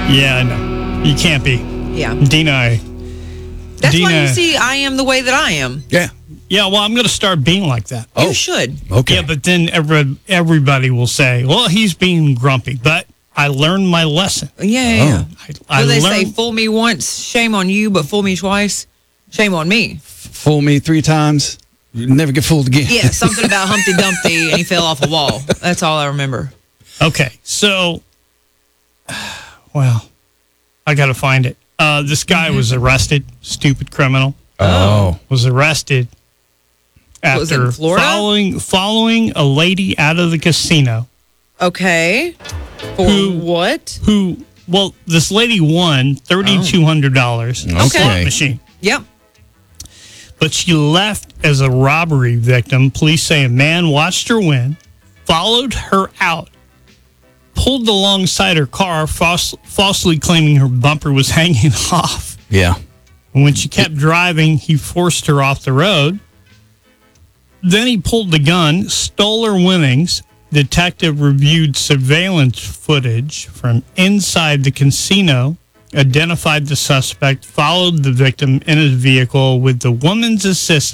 Yeah, no. You can't be. Yeah. Dina. That's why you see I am the way that I am. Yeah. Yeah, well, I'm going to start being like that. You should. Okay. Yeah, but then everybody will say, well, he's being grumpy. But I learned my lesson. Yeah. I They learned, say, fool me once, shame on you, but fool me twice, shame on me. Fool me 3 times, you never get fooled again. Yeah, something about Humpty Dumpty and he fell off a wall. That's all I remember. Okay, so, well, I got to find it. This guy was arrested, stupid criminal. Was arrested Was it in after Florida? following a lady out of the casino. Okay. For what? Well, this lady won $3,200 Okay. slot machine. Yep. But she left as a robbery victim. Police say a man watched her win, followed her out, pulled alongside her car, falsely claiming her bumper was hanging off. Yeah. And when she kept driving, he forced her off the road. Then he pulled the gun, stole her winnings. Detective reviewed surveillance footage from inside the casino, identified the suspect, followed the victim in his vehicle with the woman's assistance.